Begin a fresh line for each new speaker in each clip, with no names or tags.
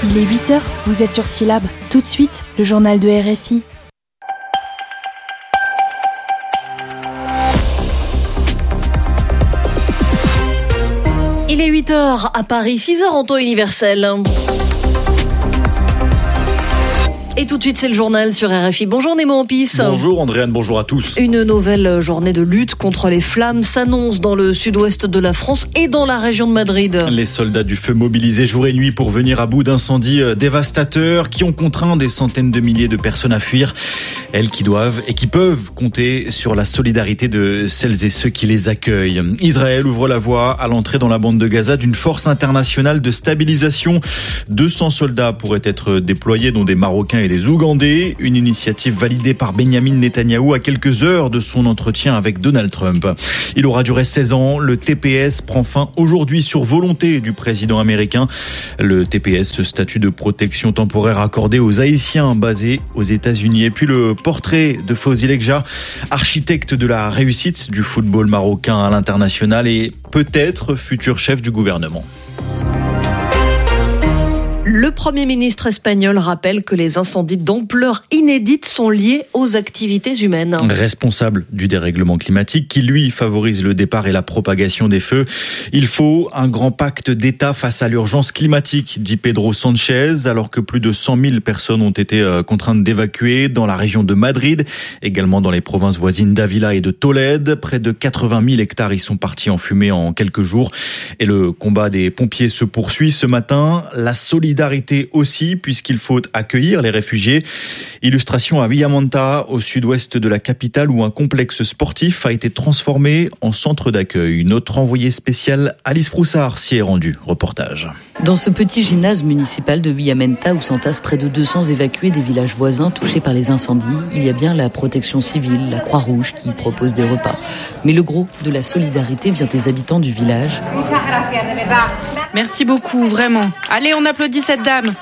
Il est 8h, vous êtes sur Syllab. Tout de suite, le journal de RFI.
Il est 8h à Paris, 6h en temps universel. Et tout de suite, c'est le journal sur RFI. Bonjour Nemo Ampis.
Bonjour Andréane, bonjour à tous.
Une nouvelle journée de lutte contre les flammes s'annonce dans le sud-ouest de la France et dans la région de Madrid.
Les soldats du feu mobilisés jour et nuit pour venir à bout d'incendies dévastateurs qui ont contraint des centaines de milliers de personnes à fuir. Elles qui doivent et qui peuvent compter sur la solidarité de celles et ceux qui les accueillent. Israël ouvre la voie à l'entrée dans la bande de Gaza d'une force internationale de stabilisation. 200 soldats pourraient être déployés, dont des Marocains et des Ougandais. Une initiative validée par Benjamin Netanyahou à quelques heures de son entretien avec Donald Trump. Il aura duré 16 ans. Le TPS prend fin aujourd'hui sur volonté du président américain. Le TPS, ce statut de protection temporaire accordé aux Haïtiens basés aux États-Unis. Et puis le portrait de Fawzi Lekja, architecte de la réussite du football marocain à l'international et peut-être futur chef du gouvernement.
Le Premier ministre espagnol rappelle que les incendies d'ampleur inédite sont liés aux activités humaines.
Responsable du dérèglement climatique qui, lui, favorise le départ et la propagation des feux. Il faut un grand pacte d'État face à l'urgence climatique, dit Pedro Sanchez, alors que plus de 100 000 personnes ont été contraintes d'évacuer dans la région de Madrid, également dans les provinces voisines d'Ávila et de Tolède. Près de 80 000 hectares y sont partis en fumée en quelques jours. Et le combat des pompiers se poursuit ce matin. La solidarité aussi, puisqu'il faut accueillir les réfugiés. Illustration à Villamanta, au sud-ouest de la capitale, où un complexe sportif a été transformé en centre d'accueil. Notre envoyée spéciale Alice Froussard s'y est rendue. Reportage.
Dans ce petit gymnase municipal de Villamenta, où s'entassent près de 200 évacués des villages voisins touchés par les incendies, il y a bien la protection civile, la Croix-Rouge qui propose des repas. Mais le gros de la solidarité vient des habitants du village.
Merci beaucoup, vraiment. Allez, on applaudit cette dame.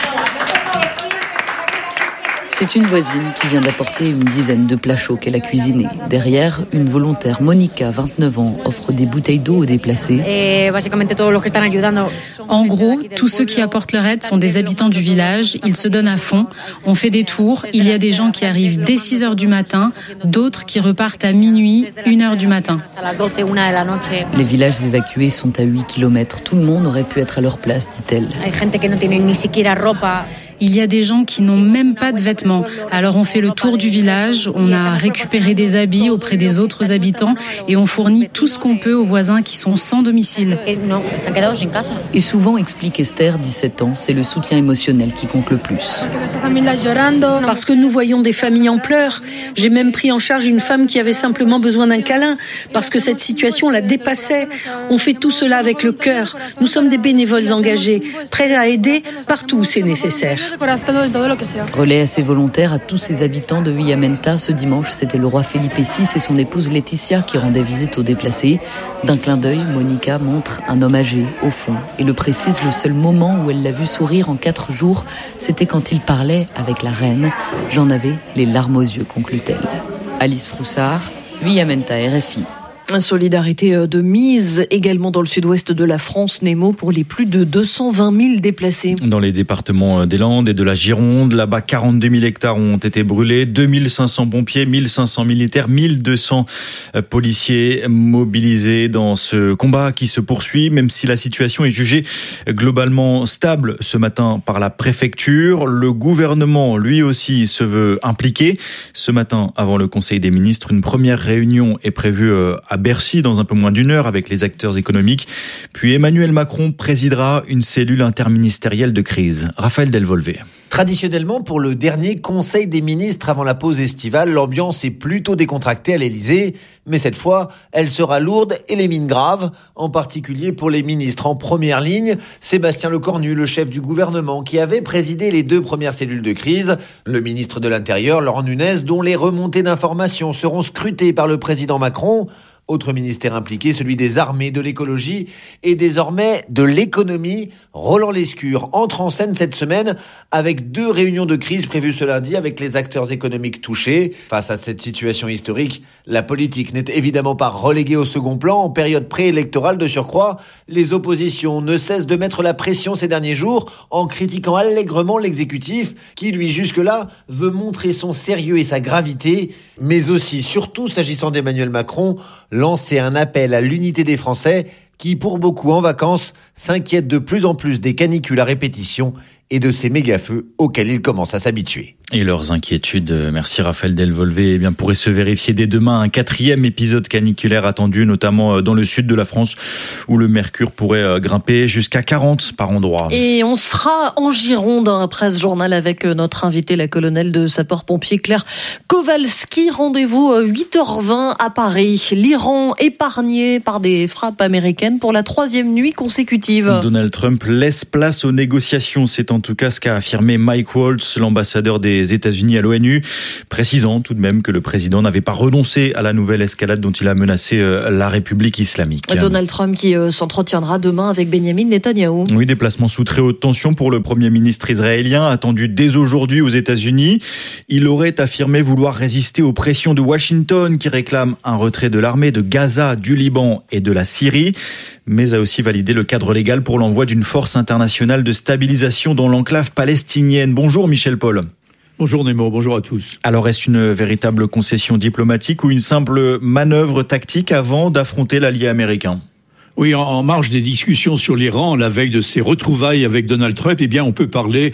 C'est une voisine qui vient d'apporter une dizaine de plats chauds qu'elle a cuisinés. Derrière, une volontaire, Monica, 29 ans, offre des bouteilles d'eau aux déplacés.
En gros, tous ceux qui apportent leur aide sont des habitants du village. Ils se donnent à fond. On fait des tours. Il y a des gens qui arrivent dès 6 heures du matin, d'autres qui repartent à minuit, 1 heure du matin.
Les villages évacués sont à 8 km. Tout le monde aurait pu être à leur place, dit-elle.
Il y a des gens qui n'ont même pas de vêtements. Alors on fait le tour du village, on a récupéré des habits auprès des autres habitants et on fournit tout ce qu'on peut aux voisins qui sont sans domicile.
Et souvent, explique Esther, 17 ans, c'est le soutien émotionnel qui compte le plus.
Parce que nous voyons des familles en pleurs. J'ai même pris en charge une femme qui avait simplement besoin d'un câlin parce que cette situation la dépassait. On fait tout cela avec le cœur. Nous sommes des bénévoles engagés, prêts à aider partout où c'est nécessaire.
Relais assez volontaire à tous ces habitants de Villamenta. Ce dimanche, c'était le roi Felipe VI et son épouse Laetitia qui rendaient visite aux déplacés. D'un clin d'œil, Monica montre un homme âgé au fond et le précise, le seul moment où elle l'a vu sourire en 4 jours, c'était quand il parlait avec la reine. J'en avais les larmes aux yeux, conclut-elle. Alice Froussard, Villamenta, RFI.
Solidarité de mise également dans le sud-ouest de la France, Nemo, pour les plus de 220 000 déplacés.
Dans les départements des Landes et de la Gironde, là-bas 42 000 hectares ont été brûlés, 2500 pompiers, 1500 militaires, 1200 policiers mobilisés dans ce combat qui se poursuit, même si la situation est jugée globalement stable ce matin par la préfecture. Le gouvernement, lui aussi, se veut impliqué. Ce matin, avant le Conseil des ministres, une première réunion est prévue à Bercy dans un peu moins d'1 heure avec les acteurs économiques. Puis Emmanuel Macron présidera une cellule interministérielle de crise. Raphaël Delvolvé.
Traditionnellement, pour le dernier Conseil des ministres avant la pause estivale, l'ambiance est plutôt décontractée à l'Elysée. Mais cette fois, elle sera lourde et les mines graves, en particulier pour les ministres en première ligne. Sébastien Lecornu, le chef du gouvernement, qui avait présidé les 2 premières cellules de crise. Le ministre de l'Intérieur, Laurent Nunez, dont les remontées d'informations seront scrutées par le président Macron. Autre ministère impliqué, celui des armées, de l'écologie et désormais de l'économie. Roland Lescure entre en scène cette semaine avec 2 réunions de crise prévues ce lundi avec les acteurs économiques touchés. Face à cette situation historique, la politique n'est évidemment pas reléguée au second plan. En période préélectorale de surcroît, les oppositions ne cessent de mettre la pression ces derniers jours en critiquant allègrement l'exécutif qui, lui, jusque-là, veut montrer son sérieux et sa gravité, mais aussi, surtout s'agissant d'Emmanuel Macron, lancer un appel à l'unité des Français qui, pour beaucoup en vacances, s'inquiètent de plus en plus des canicules à répétition et de ces méga-feux auxquels ils commencent à s'habituer.
Et leurs inquiétudes, merci Raphaël Delvolvé, eh bien pourraient se vérifier dès demain. Un 4e épisode caniculaire attendu, notamment dans le sud de la France, où le mercure pourrait grimper jusqu'à 40 par endroit.
Et on sera en Gironde après ce journal avec notre invitée, la colonelle de sapeurs-pompiers Claire Kowalski. Rendez-vous 8h20 à Paris. L'Iran épargné par des frappes américaines pour la 3e nuit consécutive.
Donald Trump laisse place aux négociations. C'est en tout cas ce qu'a affirmé Mike Waltz, l'ambassadeur des États-Unis à l'ONU, précisant tout de même que le président n'avait pas renoncé à la nouvelle escalade dont il a menacé la République islamique.
Donald Trump qui s'entretiendra demain avec Benjamin Netanyahou.
Oui, déplacement sous très haute tension pour le Premier ministre israélien, attendu dès aujourd'hui aux États-Unis. Il aurait affirmé vouloir résister aux pressions de Washington qui réclame un retrait de l'armée de Gaza, du Liban et de la Syrie, mais a aussi validé le cadre légal pour l'envoi d'une force internationale de stabilisation dans l'enclave palestinienne. Bonjour Michel Paul.
Bonjour Nemo, bonjour à tous.
Alors est-ce une véritable concession diplomatique ou une simple manœuvre tactique avant d'affronter l'allié américain ?
Oui, en marge des discussions sur l'Iran, la veille de ses retrouvailles avec Donald Trump, eh bien, on peut parler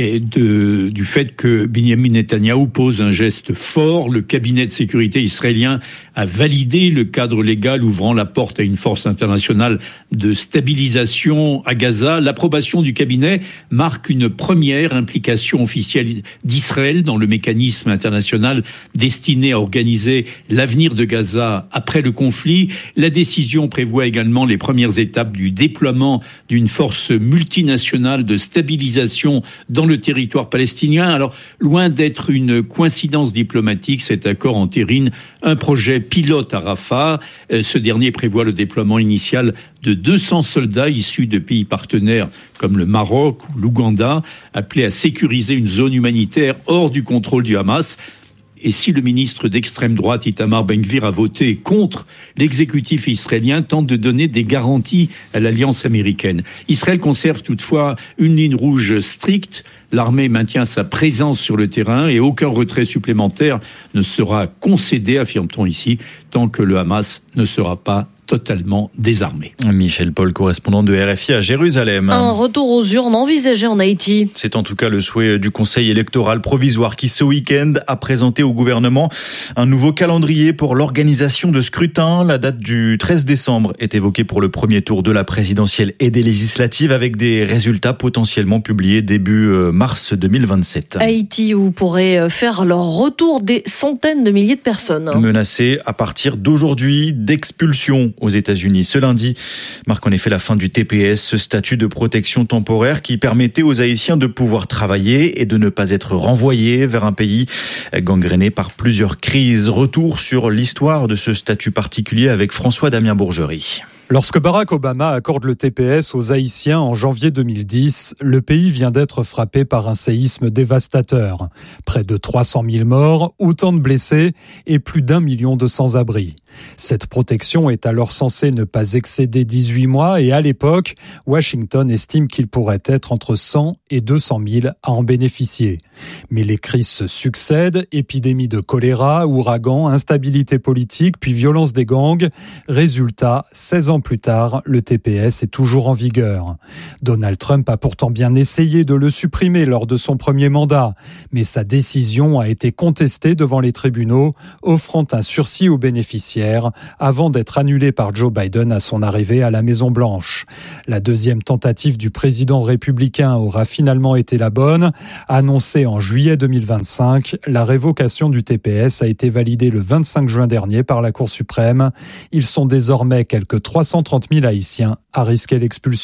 du fait que Benjamin Netanyahou pose un geste fort. Le cabinet de sécurité israélien a validé le cadre légal ouvrant la porte à une force internationale de stabilisation à Gaza. L'approbation du cabinet marque une première implication officielle d'Israël dans le mécanisme international destiné à organiser l'avenir de Gaza après le conflit. La décision prévoit également les premières étapes du déploiement d'une force multinationale de stabilisation dans le territoire palestinien. Alors, loin d'être une coïncidence diplomatique, cet accord entérine un projet pilote à Rafah. Ce dernier prévoit le déploiement initial de 200 soldats issus de pays partenaires comme le Maroc ou l'Ouganda, appelés à sécuriser une zone humanitaire hors du contrôle du Hamas. Et si le ministre d'extrême droite Itamar Ben-Gvir a voté contre, l'exécutif israélien tente de donner des garanties à l'alliance américaine. Israël conserve toutefois une ligne rouge stricte. L'armée maintient sa présence sur le terrain et aucun retrait supplémentaire ne sera concédé, affirme-t-on ici, tant que le Hamas ne sera pas totalement désarmé.
Michel Paul, correspondant de RFI à Jérusalem.
Un retour aux urnes envisagé en Haïti.
C'est en tout cas le souhait du Conseil électoral provisoire qui, ce week-end, a présenté au gouvernement un nouveau calendrier pour l'organisation de scrutins. La date du 13 décembre est évoquée pour le premier tour de la présidentielle et des législatives avec des résultats potentiellement publiés début mars 2027.
Haïti où pourraient faire leur retour des centaines de milliers de personnes.
Menacées à partir d'aujourd'hui d'expulsion aux États-Unis. Ce lundi marque en effet la fin du TPS, ce statut de protection temporaire qui permettait aux Haïtiens de pouvoir travailler et de ne pas être renvoyés vers un pays gangréné par plusieurs crises. Retour sur l'histoire de ce statut particulier avec François-Damien Bourgerie.
Lorsque Barack Obama accorde le TPS aux Haïtiens en janvier 2010, le pays vient d'être frappé par un séisme dévastateur. Près de 300 000 morts, autant de blessés et plus d'1 million de sans-abri. Cette protection est alors censée ne pas excéder 18 mois et à l'époque, Washington estime qu'il pourrait être entre 100 et 200 000 à en bénéficier. Mais les crises se succèdent, épidémie de choléra, ouragans, instabilité politique, puis violence des gangs. Résultat, 16 ans plus tard, le TPS est toujours en vigueur. Donald Trump a pourtant bien essayé de le supprimer lors de son premier mandat, mais sa décision a été contestée devant les tribunaux, offrant un sursis aux bénéficiaires avant d'être annulée par Joe Biden à son arrivée à la Maison-Blanche. La deuxième tentative du président républicain aura finalement été la bonne. Annoncée en juillet 2025, la révocation du TPS a été validée le 25 juin dernier par la Cour suprême. Ils sont désormais quelques 330 000 Haïtiens à risquer l'expulsion.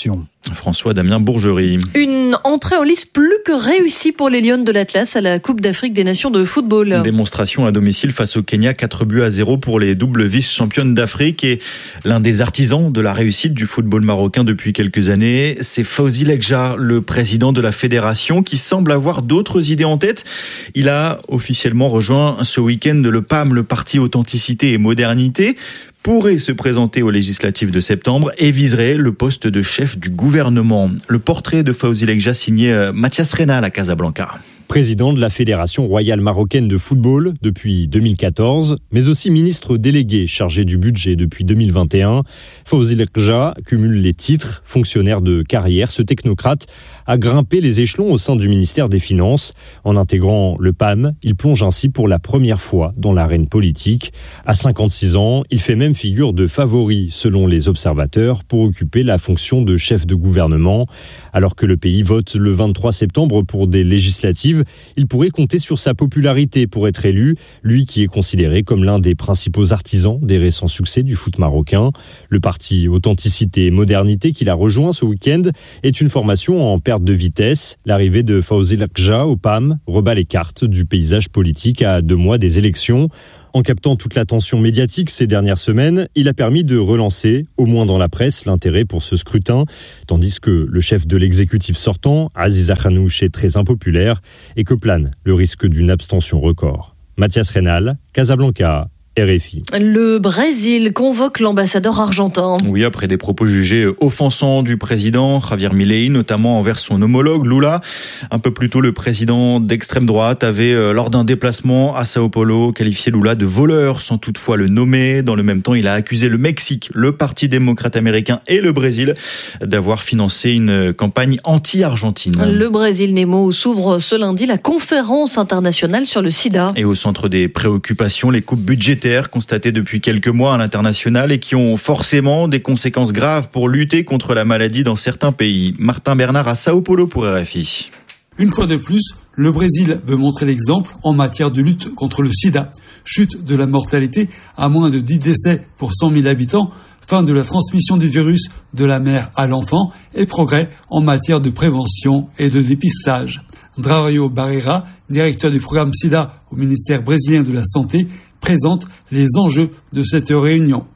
François-Damien Bourgerie.
Une entrée en lice plus que réussie pour les Lions de l'Atlas à la Coupe d'Afrique des Nations de football.
Démonstration à domicile face au Kenya, 4-0 pour les doubles vice-championnes d'Afrique. Et l'un des artisans de la réussite du football marocain depuis quelques années, c'est Fawzi Lekja, le président de la fédération, qui semble avoir d'autres idées en tête. Il a officiellement rejoint ce week-end le PAM, le Parti Authenticité et Modernité, pourrait se présenter aux législatives de septembre et viserait le poste de chef du gouvernement. Le portrait de Fawzi Lekja signé Mathias Reynal à Casablanca.
Président de la Fédération royale marocaine de football depuis 2014, mais aussi ministre délégué chargé du budget depuis 2021. Fawzi Lekja cumule les titres, fonctionnaire de carrière. Ce technocrate a grimpé les échelons au sein du ministère des Finances. En intégrant le PAM, il plonge ainsi pour la première fois dans l'arène politique. À 56 ans, il fait même figure de favori selon les observateurs pour occuper la fonction de chef de gouvernement. Alors que le pays vote le 23 septembre pour des législatives, il pourrait compter sur sa popularité pour être élu, lui qui est considéré comme l'un des principaux artisans des récents succès du foot marocain. Le parti Authenticité et Modernité qu'il a rejoint ce week-end est une formation en perte de vitesse. L'arrivée de Fawzi Lekja au PAM rebat les cartes du paysage politique à 2 mois des élections. En captant toute l'attention médiatique ces dernières semaines, il a permis de relancer, au moins dans la presse, l'intérêt pour ce scrutin, tandis que le chef de l'exécutif sortant, Aziz Akhanouch, est très impopulaire et que plane le risque d'une abstention record. Mathias Reynal, Casablanca, RFI.
Le Brésil convoque l'ambassadeur argentin.
Oui, après des propos jugés offensants du président Javier Milei, notamment envers son homologue Lula. Un peu plus tôt, le président d'extrême droite avait, lors d'un déplacement à Sao Paulo, qualifié Lula de voleur sans toutefois le nommer. Dans le même temps, il a accusé le Mexique, le Parti démocrate américain et le Brésil d'avoir financé une campagne anti-argentine.
Le Brésil Nemo s'ouvre ce lundi la conférence internationale sur le sida.
Et au centre des préoccupations, les coupes budgétaires constatées depuis quelques mois à l'international et qui ont forcément des conséquences graves pour lutter contre la maladie dans certains pays. Martin Bernard à Sao Paulo pour RFI.
Une fois de plus, le Brésil veut montrer l'exemple en matière de lutte contre le sida. Chute de la mortalité à moins de 10 décès pour 100 000 habitants, fin de la transmission du virus de la mère à l'enfant et progrès en matière de prévention et de dépistage. Drauzio Barreira, directeur du programme SIDA au ministère brésilien de la Santé, présente les enjeux de cette réunion.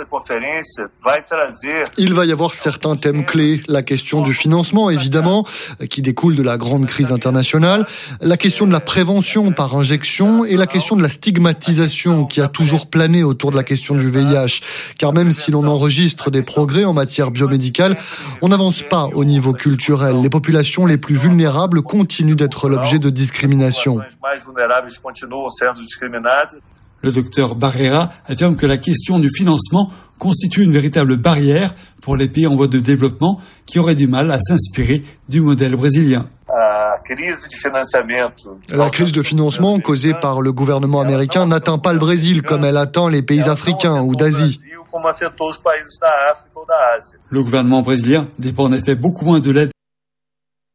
Il va y avoir certains thèmes clés. La question du financement, évidemment, qui découle de la grande crise internationale. La question de la prévention par injection et la question de la stigmatisation qui a toujours plané autour de la question du VIH. Car même si l'on enregistre des progrès en matière biomédicale, on n'avance pas au niveau culturel. Les populations les plus vulnérables continuent d'être l'objet de discrimination.
Le docteur Barreira affirme que la question du financement constitue une véritable barrière pour les pays en voie de développement qui auraient du mal à s'inspirer du modèle brésilien.
La crise de financement causée par le gouvernement américain n'atteint pas le Brésil comme elle atteint les pays africains ou d'Asie.
Le gouvernement brésilien dépend en effet beaucoup moins de l'aide